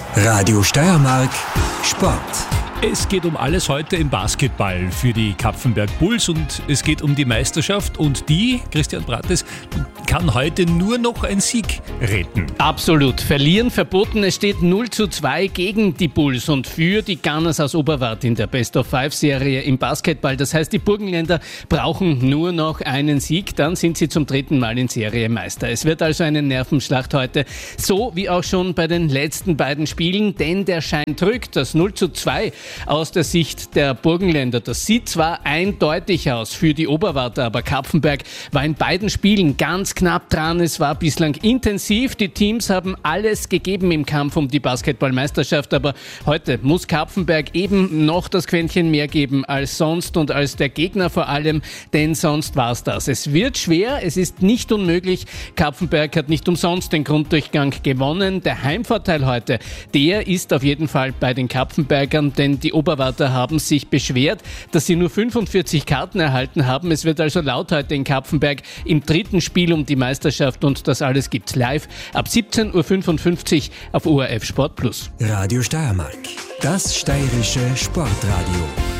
Radio Steiermark Sport. Es geht um alles heute im Basketball für die Kapfenberg Bulls und es geht um die Meisterschaft und die, Christian Brates, kann heute nur noch ein Sieg retten. Absolut. Verlieren verboten. Es steht 0:2 gegen die Bulls und für die Gunners aus Oberwart in der Best-of-5-Serie im Basketball. Das heißt, die Burgenländer brauchen nur noch einen Sieg, dann sind sie zum 3. Mal in Serie Meister. Es wird also eine Nervenschlacht heute, so wie auch schon bei den letzten beiden Spielen, denn der Schein trügt. Das 0:2 aus der Sicht der Burgenländer. Das sieht zwar eindeutig aus für die Oberwarter, aber Kapfenberg war in beiden Spielen ganz knapp dran. Es war bislang intensiv. Die Teams haben alles gegeben im Kampf um die Basketballmeisterschaft, aber heute muss Kapfenberg eben noch das Quäntchen mehr geben als sonst und als der Gegner vor allem, denn sonst war's das. Es wird schwer, es ist nicht unmöglich. Kapfenberg hat nicht umsonst den Grunddurchgang gewonnen. Der Heimvorteil heute, der ist auf jeden Fall bei den Kapfenbergern, denn die Oberwarter haben sich beschwert, dass sie nur 45 Karten erhalten haben. Es wird also laut heute in Kapfenberg im 3. Spiel um die Meisterschaft und das alles gibt's live ab 17:55 Uhr auf ORF Sport Plus. Radio Steiermark, das steirische Sportradio.